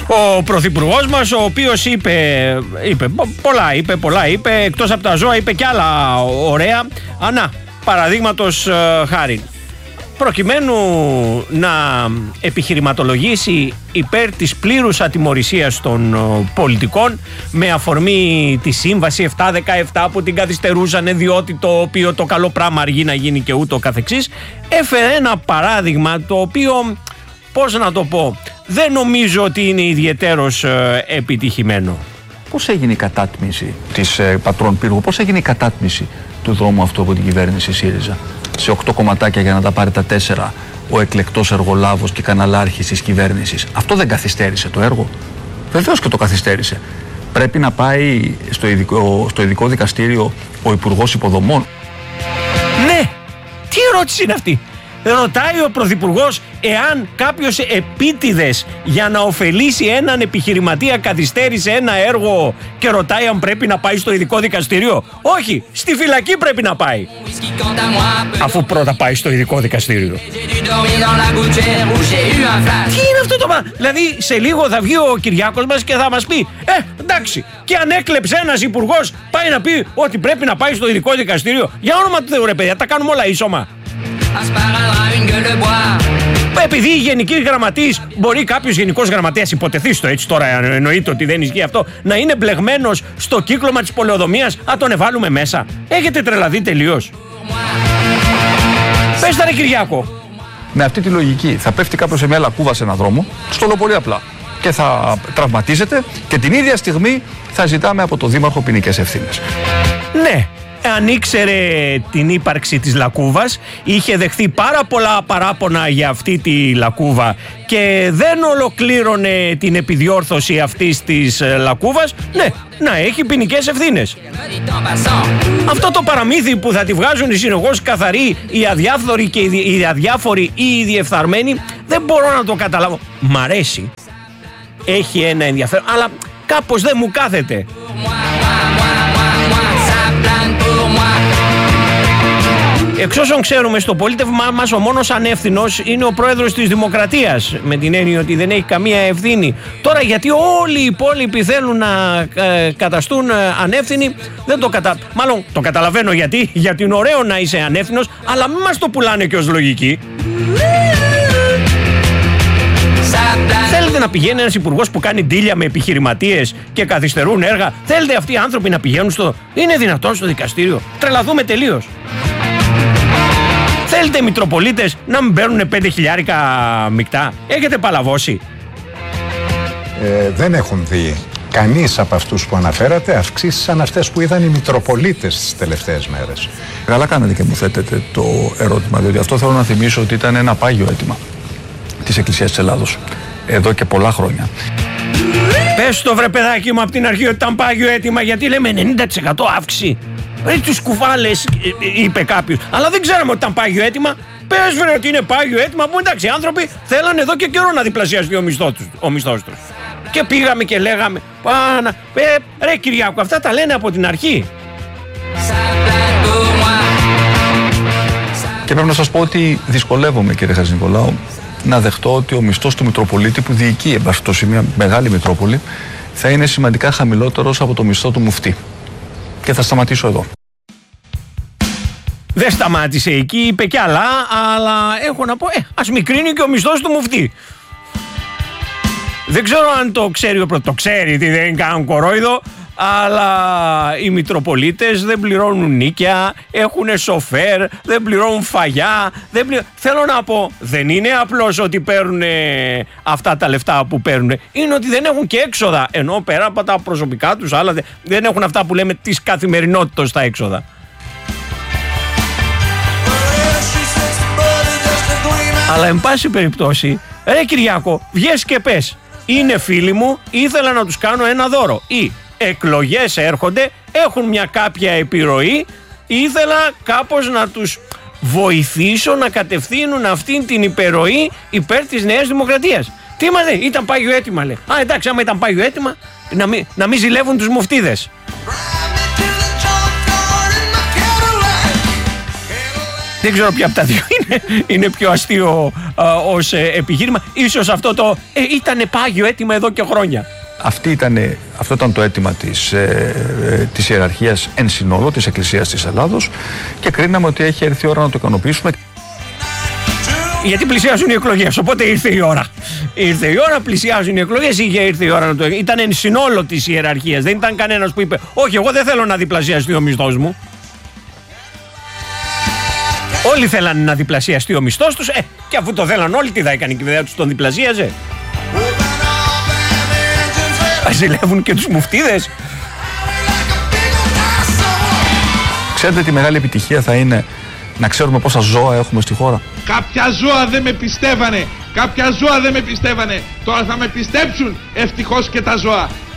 ο πρωθυπουργός μας, ο οποίος είπε πολλά, εκτός από τα ζώα είπε κι άλλα ωραία. Παραδείγματος χάρη, προκειμένου να επιχειρηματολογήσει υπέρ της πλήρους ατιμωρησίας των πολιτικών με αφορμή τη σύμβαση 717 που την καθυστερούσαν διότι το καλό πράγμα αργεί να γίνει και ούτω καθεξής, έφερε ένα παράδειγμα το οποίο, πώς να το πω, δεν νομίζω ότι είναι ιδιαιτέρως επιτυχημένο. Πώς έγινε η κατάτμιση της Πατρών Πύργου, πώς έγινε η κατάτμιση του δρόμου αυτού από την κυβέρνηση ΣΥΡΙΖΑ? Σε 8 κομματάκια για να τα πάρει τα 4 ο εκλεκτός εργολάβος και καναλάρχης της κυβέρνησης. Αυτό δεν καθυστέρησε το έργο? Βεβαίως και το καθυστέρησε. Πρέπει να πάει στο ειδικό δικαστήριο ο Υπουργός Υποδομών. Ναι, τι ερώτηση είναι αυτή? Ρωτάει ο Πρωθυπουργός εάν κάποιος επίτηδες για να ωφελήσει έναν επιχειρηματία καθυστέρησε ένα έργο και ρωτάει αν πρέπει να πάει στο ειδικό δικαστήριο. Όχι, στη φυλακή πρέπει να πάει, αφού πρώτα πάει στο ειδικό δικαστήριο. Τι είναι αυτό το πράγμα? Δηλαδή σε λίγο θα βγει ο Κυριάκος μας και θα μας πει εντάξει, και αν έκλεψε ένας υπουργός πάει να πει ότι πρέπει να πάει στο ειδικό δικαστήριο? Για όνομα του Θεού ρε παιδιά, τα κάνουμε όλα ίσωμα. Επειδή οι γενικοί γραμματείς, μπορεί κάποιος γενικός γραμματέας, υποτεθεί στο έτσι τώρα, εννοείται ότι δεν ισχύει αυτό, να είναι μπλεγμένος στο κύκλωμα της πολεοδομίας, τον εβάλουμε μέσα? Έχετε τρελαθεί τελείως? Πες τα ρε Κυριάκο. Με αυτή τη λογική θα πέφτει κάποιος σε μια λακκούβα σε έναν δρόμο, στο λέω πολύ απλά, και θα τραυματίζεται και την ίδια στιγμή θα ζητάμε από το Δήμαρχο ποινικές ευθύνες. Ναι. Αν ήξερε την ύπαρξη της λακκούβας, είχε δεχθεί πάρα πολλά παράπονα για αυτή τη λακκούβα και δεν ολοκλήρωνε την επιδιόρθωση αυτής της λακκούβας, ναι, να έχει ποινικές ευθύνες. Αυτό το παραμύθι που θα τη βγάζουν οι συνεχώς καθαροί, οι αδιάφθοροι και οι αδιάφοροι ή οι διεφθαρμένοι, δεν μπορώ να το καταλάβω. Μ' αρέσει, έχει ένα ενδιαφέρον, αλλά κάπως δεν μου κάθεται. Εξ όσων ξέρουμε, στο πολίτευμά μας ο μόνος ανεύθυνος είναι ο πρόεδρος της Δημοκρατίας, με την έννοια ότι δεν έχει καμία ευθύνη. Τώρα γιατί όλοι οι υπόλοιποι θέλουν να καταστούν ανεύθυνοι, δεν το μάλλον το καταλαβαίνω γιατί είναι ωραίο να είσαι ανεύθυνος, αλλά μην μας το πουλάνε και ως λογική. Θέλετε να πηγαίνει ένας υπουργός που κάνει ντύλια με επιχειρηματίες και καθυστερούν έργα? Θέλετε αυτοί οι άνθρωποι να πηγαίνουν είναι δυνατόν στο δικαστήριο? Τρελαθούμε τελείως. Θέλετε οι Μητροπολίτες να μην παίρνουν 5 χιλιάρικα μεικτά? Έχετε παλαβώσει? Δεν έχουν δει κανείς από αυτούς που αναφέρατε αυξήσεις σαν αυτές που είδαν οι Μητροπολίτες τις τελευταίες μέρες. Καλά κάνετε και μου θέτετε το ερώτημα, διότι αυτό θέλω να θυμίσω ότι ήταν ένα πάγιο αίτημα της Εκκλησίας της Ελλάδος εδώ και πολλά χρόνια. Πες το βρε παιδάκι μου από την αρχή ότι ήταν πάγιο αίτημα, γιατί λέμε 90% αύξηση. Τους κουβάλες, είπε κάποιος, αλλά δεν ξέραμε ότι ήταν πάγιο αίτημα. Πες βρε ότι είναι πάγιο αίτημα, που εντάξει, οι άνθρωποι θέλανε εδώ και καιρό να διπλασιαστεί ο μισθός τους. Και πήγαμε και λέγαμε ρε Κυριάκο, αυτά τα λένε από την αρχή. Και πρέπει να σας πω ότι δυσκολεύομαι, κύριε Χατζηνικολάου, να δεχτώ ότι ο μισθός του Μητροπολίτη που διοικεί σε μια μεγάλη Μητρόπολη θα είναι σημαντικά χαμηλότερος από το μισθό του μουφτή. Και θα σταματήσω εδώ. Δεν σταμάτησε εκεί, είπε κι άλλα, αλλά έχω να πω, ας μικρύνει και ο μισθός του μουφτή. Δεν ξέρω αν το ξέρει το ξέρει, τι δεν κάνουν κορόιδο, αλλά οι Μητροπολίτες δεν πληρώνουν νίκια, έχουν σοφέρ, δεν πληρώνουν φαγιά, θέλω να πω, δεν είναι απλώς ότι παίρνουν αυτά τα λεφτά που παίρνουν, είναι ότι δεν έχουν και έξοδα, ενώ πέρα από τα προσωπικά τους άλλα δεν έχουν αυτά που λέμε της καθημερινότητας τα έξοδα. Αλλά εν πάση περιπτώσει, ρε Κυριάκο, βγες και πες, είναι φίλοι μου, ήθελα να τους κάνω ένα δώρο, ή εκλογές έρχονται, έχουν μια κάποια επιρροή, ήθελα κάπως να τους βοηθήσω να κατευθύνουν αυτήν την υπερροή υπέρ της Νέας Δημοκρατίας. Τι μας λέει, ήταν πάγιο αίτημα, λέει. Εντάξει, άμα ήταν πάγιο αίτημα, να μην ζηλεύουν τους μουφτίδες. Δεν ξέρω ποια από τα δύο είναι πιο αστείο ως επιχείρημα. Ίσως αυτό το ήταν πάγιο αίτημα εδώ και χρόνια. Αυτό ήταν το αίτημα της ιεραρχίας εν συνόλο της Εκκλησίας της Ελλάδος και κρίναμε ότι έχει έρθει η ώρα να το ικανοποιήσουμε. Γιατί πλησιάζουν οι εκλογές, οπότε ήρθε η ώρα. Ήρθε η ώρα, πλησιάζουν οι εκλογές, ήρθε η ώρα να το. Ήταν εν συνόλο της ιεραρχίας. Δεν ήταν κανένας που είπε: όχι, εγώ δεν θέλω να διπλασιαστεί ο μισθός μου. Όλοι θέλανε να διπλασιαστεί ο μισθός τους. Και αφού το θέλαν όλοι, τι θα έκανε και βέβαια τους τον διπλασίαζε. Ζηλεύουν και τους μουφτίδες. Ξέρετε τι μεγάλη επιτυχία θα είναι να ξέρουμε πόσα ζώα έχουμε στη χώρα. Κάποια ζώα δεν με πιστεύανε. Κάποια ζώα δεν με πιστεύανε. Τώρα θα με πιστέψουν ευτυχώς και τα ζώα.